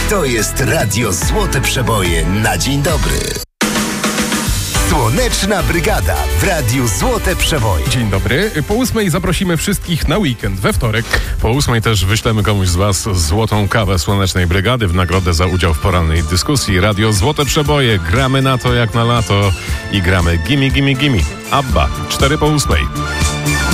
To jest Radio Złote Przeboje na dzień dobry. Słoneczna Brygada w Radiu Złote Przeboje. Dzień dobry. Po 8 zaprosimy wszystkich na weekend, we wtorek. Po 8 też wyślemy komuś z Was złotą kawę Słonecznej Brygady w nagrodę za udział w porannej dyskusji. Radio Złote Przeboje. Gramy na to jak na lato i gramy Gimme, Gimme, Gimme. ABBA. 4 po 8.